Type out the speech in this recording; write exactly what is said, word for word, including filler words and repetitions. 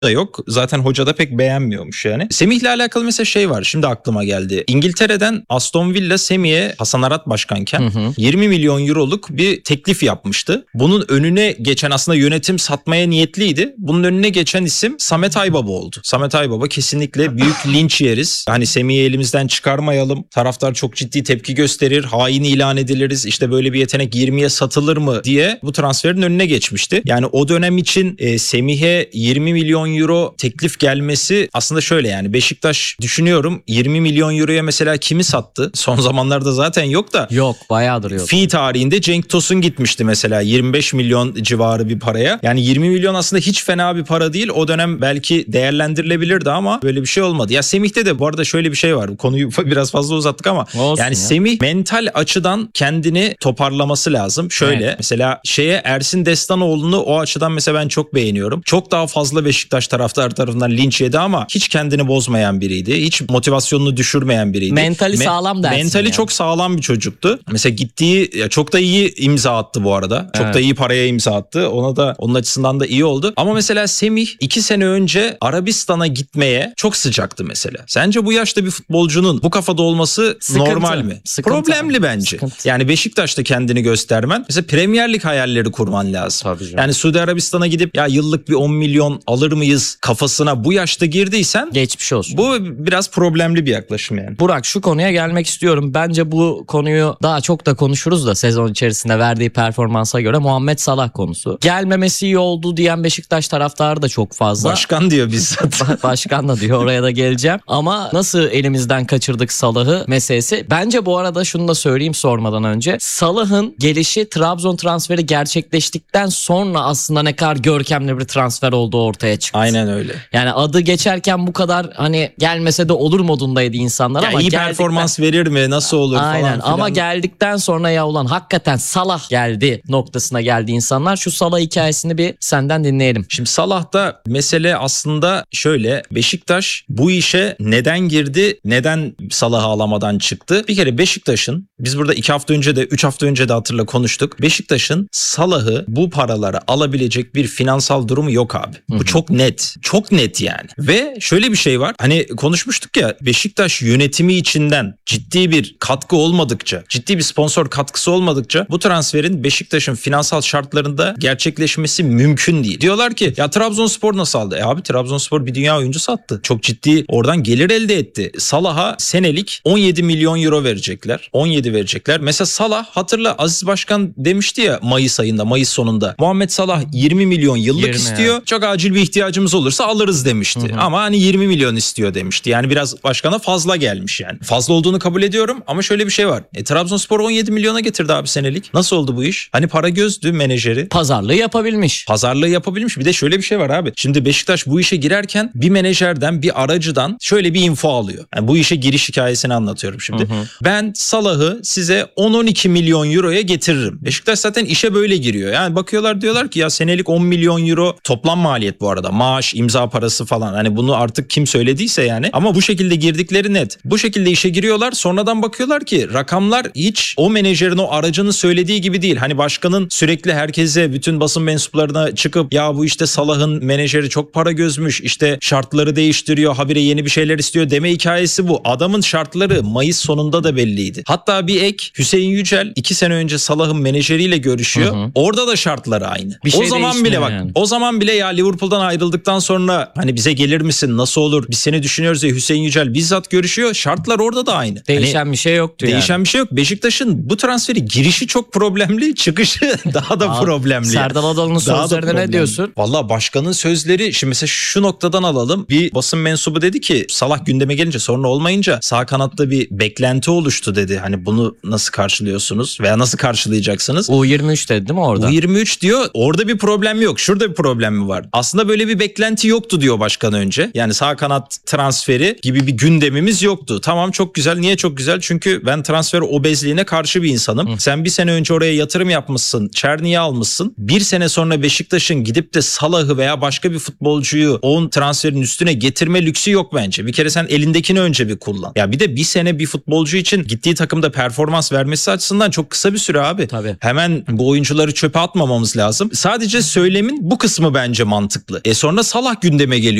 da yok. Zaten hoca da pek beğenmiyormuş yani. Semih'le alakalı mesela şey var. Şimdi aklıma geldi. İngiltere'den Aston Villa Semih'e Hasan Arat başkanken hı hı. yirmi milyon euroluk bir teklif yapmıştı. Bunun önüne geçen aslında yönetim satmaya niyetliydi. Bunun önüne geçen isim Samet Aybaba oldu. Samet Aybaba kesinlikle büyük linç yeriz. Hani Semih'i elimizden çıkarmayalım. Taraftar çok ciddi tepki gösterir. Hain ilan ediliriz. İşte böyle bir yetenek yirmiye satılır mı diye bu transferin önüne geçmişti. Yani o dönem için e, Semih'e yirmi milyon euro teklif gelmesi aslında şöyle yani Beşiktaş düşünüyorum yirmi milyon euroya mesela kimi sattı? Son zamanlarda zaten yok da. Yok bayağıdır yok. Fi tarihinde Cenk Tosun gitmişti mesela yirmi beş milyon civarı bir paraya. Yani yirmi milyon aslında hiç fena bir para değil. O dönem belki değerlendirilebilirdi ama böyle bir şey olmadı. Ya Semih'te de bu arada şöyle bir şey var. Konuyu biraz fazla uzattık ama olsun yani ya. Semih mental açıdan kendini toparlaması lazım. Şöyle evet. Mesela şeye Ersin Destanoğlu'nu o açıdan mesela ben çok beğeniyorum. Çok daha fazla Beşiktaş taraftar tarafından linç yedi ama hiç kendini bozmayan biriydi. Hiç motivasyonunu düşürmeyen biriydi. Mentali Me- sağlam dersin. Mentali ya. Çok sağlam bir çocuktu. Mesela gittiği ya çok da iyi imza attı bu arada. Çok evet. da iyi paraya imza attı. Ona da onun açısından da iyi oldu. Ama mesela Semih iki sene önce Arabistan'a gitmeye çok sıcaktı mesela. Sence bu yaşta bir futbolcunun bu kafada olması sıkıntı. Normal mi? Sıkıntı. Problemli bence. Sıkıntı. Yani Beşiktaş'ta kendini göstermen. Mesela Premier Lig hayalleri kurman lazım. Yani Suudi Arabistan'a gidip ya yıllık bir on milyon alır mıyız kafasına bu yaşta girdiysen geçmiş olsun. Bu biraz problemli bir yaklaşım yani. Burak şu konuya gelmek istiyorum. Bence bu konuyu daha çok da konuşuruz da sezon içerisinde verdiği performansa göre Muhammed Salah konusu. Gelmemesi iyi oldu diyen Beşiktaş taraftarı da çok fazla. Başkan diyor bizzat. Başkan da diyor, oraya da geleceğim. Ama nasıl elimizden kaçırdık Salah'ı meselesi. Bence bu arada şunu da söyleyeyim sormadan önce. Salah'ın gelişi Trabzon transferi gerçekleştikten sonra aslında ne kadar görkemli bir transfer olduğu ortaya çıktı. Aynen öyle. Yani adı geçerken bu kadar hani gelmese de olur modundaydı insanlar ya ama iyi geldikten... performans verir mi? Nasıl olur Aynen. falan filan. Ama geldikten sonra ya ulan hakikaten Salah geldi noktasına geldi insanlar. Şu Salah hikayesini bir senden dinleyelim. Şimdi Salah'ta mesele aslında şöyle. Beşiktaş bu işe neden girdi? Neden Salah'ı alamadan çıktı? Bir kere Beşiktaş'ın biz burada iki hafta önce de üç hafta önce de hatırla konuştuk. Beşiktaş'ın Salah'ı bu paralara alabilecek bir finansal durumu yok abi. Bu Hı-hı. çok net. Çok net yani. Ve şöyle bir şey var. Hani konuşmuştuk ya Beşiktaş yönetimi içinden ciddi bir katkı olmadıkça, ciddi bir sponsor katkısı olmadıkça bu transferin Beşiktaş'ın finansal şartlarında gerçekleşmesi mümkün değil. Diyorlar ki ya Trabzonspor nasıl aldı? E abi Trabzonspor bir dünya oyuncu sattı. Çok ciddi oradan gelir elde etti. Salah'a senelik on yedi milyon euro verecekler. on yedi verecekler. Mesela Salah hatırla Aziz Başkan demişti ya Mayıs ayında, Mayıs sonunda. Muhammed Salah yirmi milyon yıllık istiyor. Ya. Çok acil bir ihtiyacımız olursa alırız demişti. Hı hı. Ama hani yirmi milyon istiyor demişti. Yani biraz başkana fazla gelmiş yani. Fazla olduğunu kabul ediyorum ama şöyle bir şey var. E, Trabzonspor on yedi milyona getirdi abi senelik. Nasıl oldu bu iş? Hani para gözdü menajeri. Pazarlığı yapabilmiş. Pazarlığı yapabilmiş. Bir de şöyle bir şey var abi. Şimdi Beşiktaş bu işe girerken bir menajerden, bir aracıdan şöyle bir info alıyor. Yani bu işe giriş hikayesini anlatıyorum şimdi. Hı hı. Ben Salah'ı size on on iki milyon euroya getiririm. Beşiktaş zaten işe böyle giriyor. Yani bakıyorlar diyorlar ki ya senelik on milyon euro toplam maliyet bu arada. Maaş, imza parası falan. Hani bunu artık kim söylediyse yani. Ama bu şekilde girdikleri net. Bu şekilde işe giriyorlar. Sonradan bakıyorlar ki rakamlar hiç o menajerin, o aracının söylediği gibi değil. Hani başkanın sürekli herkese, bütün basın mensuplarına çıkıp ya bu işte Salah'ın menajeri çok para gözmüş. İşte şartları değiştiriyor. Habire yeni bir şeyler istiyor deme hikayesi bu. Adamın şartları Mayıs sonunda da belliydi. Hatta bir ek Hüseyin Yücel iki sene önce Salah'ın menajeriyle görüşüyor. Hı hı. Orada da şartları aynı. Bir şey o zaman bile bak. Yani. O zaman bile ya Liverpool'dan ayrıldıktan sonra hani bize gelir misin? Nasıl olur? Biz seni düşünüyoruz ya Hüseyin Yücel bizzat görüşüyor. Şartlar orada da aynı. Değişen hani, bir şey yoktu yani. Değişen bir şey yok. Beşiktaş'ın bu transferi girişi çok problemli. Çıkışı daha da Abi, problemli. Serdal Adalı'nın sözlerine ne diyorsun? Valla başkanın sözleri şimdi mesela şu noktadan alalım. Bir basın mensubu dedi ki Salah gündeme gelince sonra olmayınca sağ kanatta bir beklenti oluştu dedi. Hani bunu nasıl karşılıyorsunuz veya nasıl karşılayacaksınız? U yirmi üç dedi değil mi orada? U yirmi üç diyor. Orada bir problem yok. Şurada bir problem mi var? Aslında böyle bir beklenti yoktu diyor başkan önce. Yani sağ kanat transferi gibi bir gündemimiz yoktu. Tamam çok güzel. Niye çok güzel? Çünkü ben transfer obezliğine karşı bir insanım. Hı. Sen bir sene önce oraya yatırım yapmışsın. Çerni'yi almışsın. Bir sene sonra Beşiktaş'ın gidip de Salah'ı veya başka bir futbolcuyu on transferin üstüne getirme lüksü yok bence. Bir kere sen elindekini önce bir kullan. Ya bir de bir sene bir futbolcu için gittiği takımda performans vermesi açısından çok kısa bir süre abi. Tabii. Hemen bu oyuncuları çöpe atmamamız lazım. Sadece söylemin bu kısmı bence mantıklı. E sonra sonra Salah gündeme geliyor.